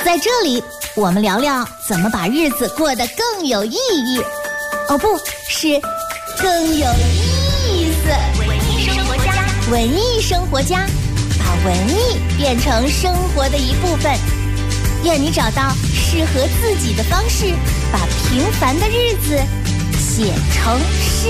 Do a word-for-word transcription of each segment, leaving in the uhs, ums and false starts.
在这里，我们聊聊怎么把日子过得更有意义。哦，不是，更有意思。 文艺生活家， 文艺生活家，把文艺变成生活的一部分。愿你找到适合自己的方式，把平凡的日子写成诗。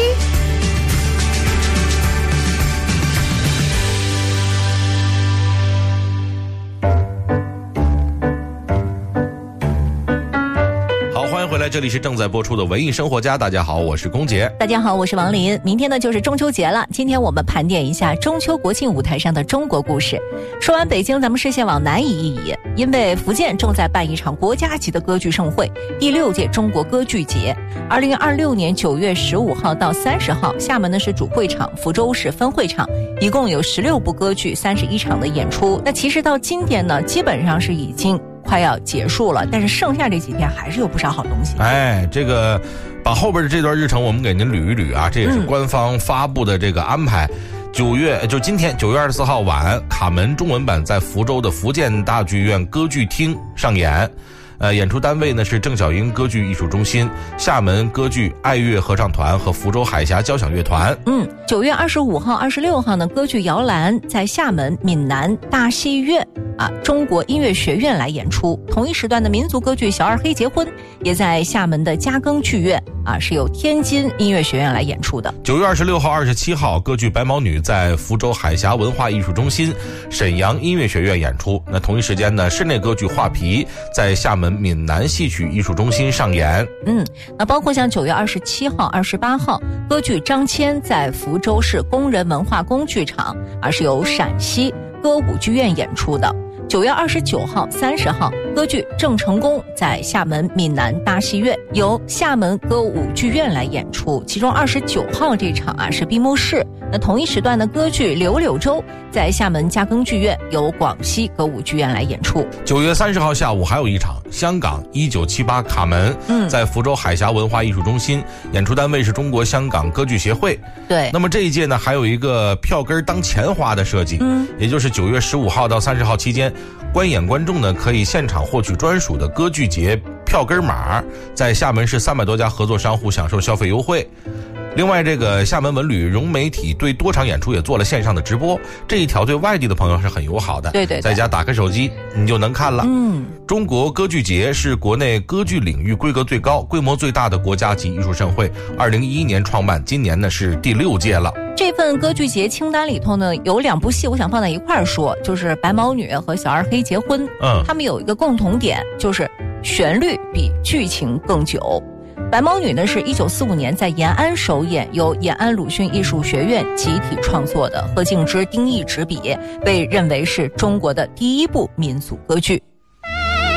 回来，这里是正在播出的文艺生活家。大家好，我是龚杰。 大家好，我是王林。明天呢就是中秋节了，今天我们盘点一下中秋国庆舞台上的中国故事。说完北京，咱们视线往南移一移，因为福建正在办一场国家级的歌剧盛会——第六届中国歌剧节。二零二六年九月十五号到三十号，厦门呢是主会场，福州是分会场，一共有十六部歌剧，三十一场的演出。那其实到今天呢，基本上是已经快要结束了，但是剩下这几天还是有不少好东西。 哎，这个把后边的这段日程我们给您捋一捋啊，这也是官方发布的这个安排。九、嗯、月就今天九月二十四号晚，卡门中文版在福州的福建大剧院歌剧厅上演。呃，演出单位呢是郑小英歌剧艺术中心、厦门歌剧爱乐合唱团和福州海峡交响乐团。 嗯，九月二十五号、二十六号呢，歌剧摇篮在厦门闽南大戏院啊中国音乐学院来演出。同一时段的民族歌剧《小二黑结婚》也在厦门的嘉庚剧院啊，是由天津音乐学院来演出的。 九月二十六号、二十七号，歌剧《白毛女》在福州海峡文化艺术中心、沈阳音乐学院演出。那同一时间呢，室内歌剧《画皮》在厦门闽南戏曲艺术中心上演。 嗯，那包括像九月二十七号、二十八号，歌剧《张骞》在福州市工人文化宫剧场，而是由陕西歌舞剧院演出的。九月二十九号、三十号，歌剧《郑成功》在厦门闽南大戏院，由厦门歌舞剧院来演出。其中二十九号这场啊是闭幕式。那同一时段的歌剧《柳柳州》在厦门嘉庚剧院，由广西歌舞剧院来演出。 九月三十号下午还有一场香港一九七八卡门，嗯，在福州海峡文化艺术中心，演出单位是中国香港歌剧协会。 对， 那么这一届呢还有一个票根当钱花的设计，嗯，也就是九月十五号到三十号期间，观演观众呢可以现场获取专属的歌剧节票根码，在厦门市三百多家合作商户享受消费优惠。另外，这个厦门文旅融媒体对多场演出也做了线上的直播，这一条对外地的朋友是很友好的。 对对对， 在家打开手机你就能看了。嗯，中国歌剧节是国内歌剧领域规格最高、规模最大的国家级艺术盛会，二零一一年创办，今年呢是第六届了。 这份歌剧节清单里头呢，有两部戏我想放在一块儿说，就是《白毛女》和《小二黑结婚》。嗯，他们有一个共同点，就是旋律比剧情更久。白毛女呢是一九四五年在延安首演，由延安鲁迅艺术学院集体创作的，何敬之、丁毅执笔，被认为是中国的第一部民族歌剧。